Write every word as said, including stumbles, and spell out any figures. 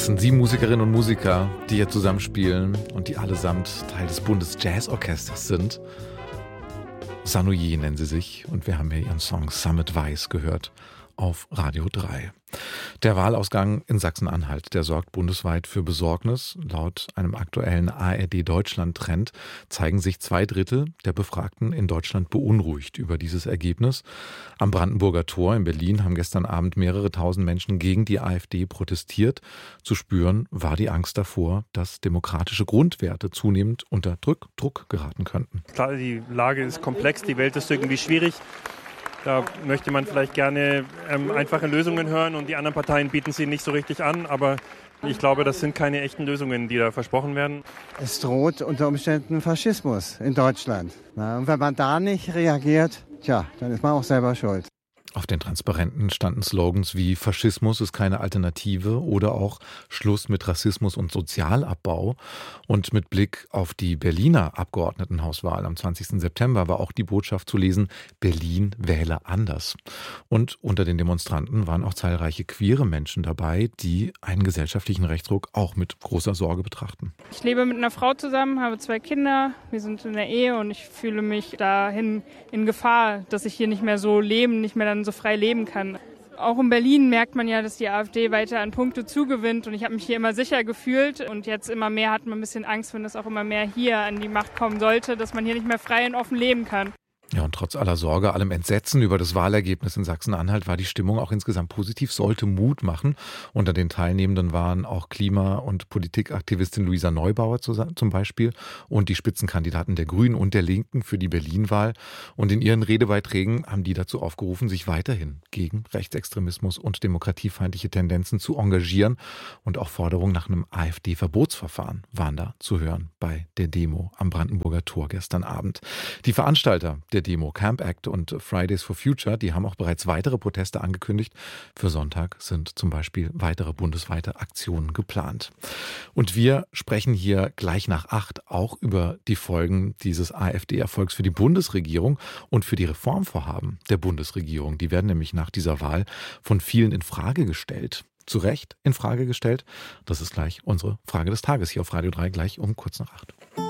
sind sieben Musikerinnen und Musiker, die hier zusammenspielen und die allesamt Teil des Bundesjazzorchesters sind. Sanoyer nennen sie sich und wir haben hier ihren Song Summit Weiß gehört auf Radio drei. Der Wahlausgang in Sachsen-Anhalt, der sorgt bundesweit für Besorgnis. Laut einem aktuellen A R D-Deutschland-Trend zeigen sich zwei Drittel der Befragten in Deutschland beunruhigt über dieses Ergebnis. Am Brandenburger Tor in Berlin haben gestern Abend mehrere tausend Menschen gegen die AfD protestiert. Zu spüren war die Angst davor, dass demokratische Grundwerte zunehmend unter Druck, Druck geraten könnten. Klar, die Lage ist komplex, die Welt ist irgendwie schwierig. Da möchte man vielleicht gerne ähm, einfache Lösungen hören und die anderen Parteien bieten sie nicht so richtig an. Aber ich glaube, das sind keine echten Lösungen, die da versprochen werden. Es droht unter Umständen Faschismus in Deutschland. Na, und wenn man da nicht reagiert, tja, dann ist man auch selber schuld. Auf den Transparenten standen Slogans wie Faschismus ist keine Alternative oder auch Schluss mit Rassismus und Sozialabbau. Und mit Blick auf die Berliner Abgeordnetenhauswahl am zwanzigsten September war auch die Botschaft zu lesen, Berlin wähle anders. Und unter den Demonstranten waren auch zahlreiche queere Menschen dabei, die einen gesellschaftlichen Rechtsruck auch mit großer Sorge betrachten. Ich lebe mit einer Frau zusammen, habe zwei Kinder, wir sind in der Ehe und ich fühle mich dahin in Gefahr, dass ich hier nicht mehr so leben, nicht mehr dann so frei leben kann. Auch in Berlin merkt man ja, dass die AfD weiter an Punkte zugewinnt und ich habe mich hier immer sicher gefühlt und jetzt immer mehr hat man ein bisschen Angst, wenn das auch immer mehr hier an die Macht kommen sollte, dass man hier nicht mehr frei und offen leben kann. Ja, und trotz aller Sorge, allem Entsetzen über das Wahlergebnis in Sachsen-Anhalt war die Stimmung auch insgesamt positiv, sollte Mut machen. Unter den Teilnehmenden waren auch Klima- und Politikaktivistin Luisa Neubauer zum Beispiel und die Spitzenkandidaten der Grünen und der Linken für die Berlin-Wahl. Und in ihren Redebeiträgen haben die dazu aufgerufen, sich weiterhin gegen Rechtsextremismus und demokratiefeindliche Tendenzen zu engagieren. Und auch Forderungen nach einem AfD-Verbotsverfahren waren da zu hören bei der Demo am Brandenburger Tor gestern Abend. Die Veranstalter der Demo Camp Act und Fridays for Future, die haben auch bereits weitere Proteste angekündigt. Für Sonntag sind zum Beispiel weitere bundesweite Aktionen geplant. Und wir sprechen hier gleich nach acht auch über die Folgen dieses AfD-Erfolgs für die Bundesregierung und für die Reformvorhaben der Bundesregierung. Die werden nämlich nach dieser Wahl von vielen in Frage gestellt. Zu Recht in Frage gestellt. Das ist gleich unsere Frage des Tages hier auf Radio drei, gleich um kurz nach acht.